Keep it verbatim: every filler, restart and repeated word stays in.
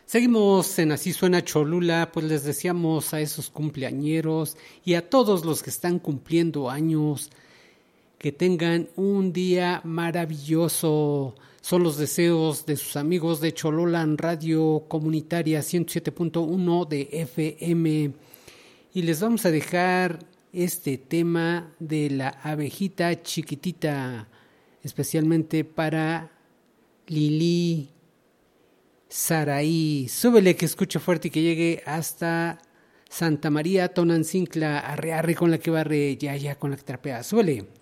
Seguimos en Así Suena Cholula, pues les deseamos a esos cumpleañeros y a todos los que están cumpliendo años que tengan un día maravilloso. Son los deseos de sus amigos de Chololan Radio Comunitaria ciento siete punto uno de F M. Y les vamos a dejar este tema de la abejita chiquitita, especialmente para Lili Saraí. Súbele que escuche fuerte y que llegue hasta Santa María, Tonancincla, arre arre con la que barre, ya ya con la que trapea. Súbele.